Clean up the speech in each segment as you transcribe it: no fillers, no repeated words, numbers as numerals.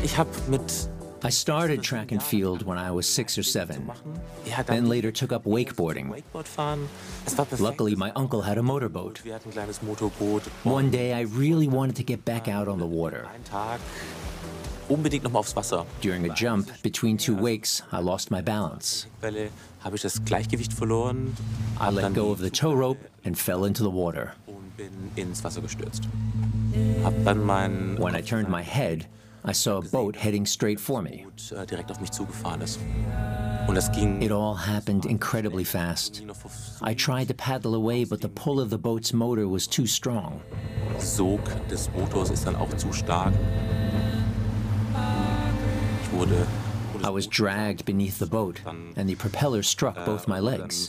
I started track and field when I was 6 or 7, then later took up wakeboarding. Luckily, my uncle had a motorboat. One day, I really wanted to get back out on the water. During a jump between 2 wakes, I lost my balance. I let go of the tow rope and fell into the water. When I turned my head, I saw a boat heading straight for me. It all happened incredibly fast. I tried to paddle away, but the pull of the boat's motor was too strong. I was dragged beneath the boat, and the propeller struck both my legs.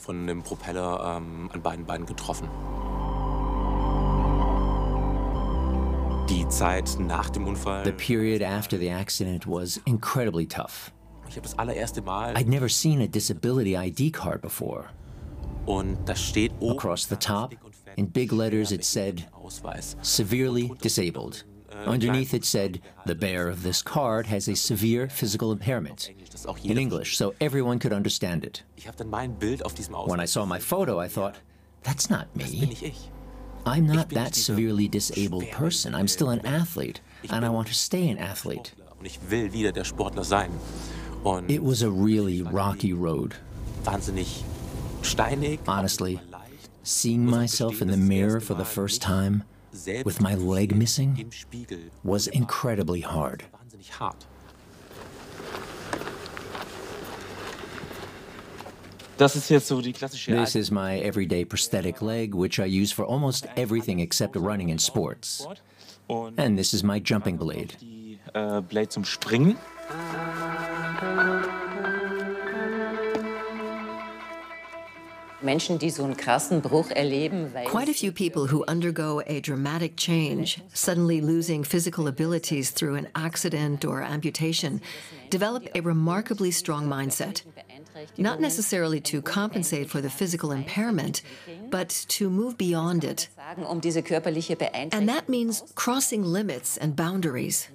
The period after the accident was incredibly tough. I'd never seen a disability ID card before. Across the top, in big letters, it said, "Severely disabled." Underneath it said, "The bearer of this card has a severe physical impairment," in English, so everyone could understand it. When I saw my photo, I thought, that's not me. I'm not that severely disabled person. I'm still an athlete, and I want to stay an athlete. It was a really rocky road. Honestly, seeing myself in the mirror for the first time, with my leg missing, was incredibly hard. This is my everyday prosthetic leg, which I use for almost everything except running and sports. And this is my jumping blade. Quite a few people who undergo a dramatic change, suddenly losing physical abilities through an accident or amputation, develop a remarkably strong mindset. Not necessarily to compensate for the physical impairment, but to move beyond it. And that means crossing limits and boundaries.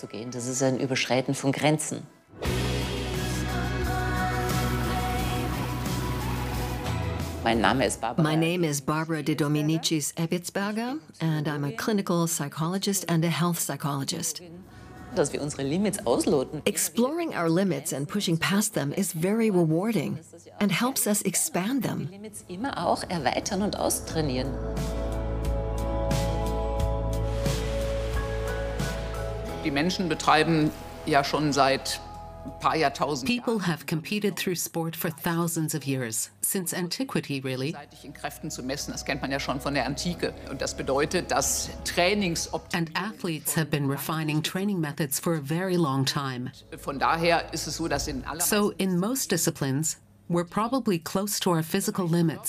My name is Barbara de Dominicis Ebbetsberger, and I'm a clinical psychologist and a health psychologist. Exploring our limits and pushing past them is very rewarding and helps us expand them. Die Menschen betreiben ja schon seit People have competed through sport for thousands of years, since antiquity, really. Das kennt man ja schon von der Antike. Und das bedeutet, dass And athletes have been refining training methods for a very long time. Von daher ist es so, dass So in most disciplines, we're probably close to our physical limits.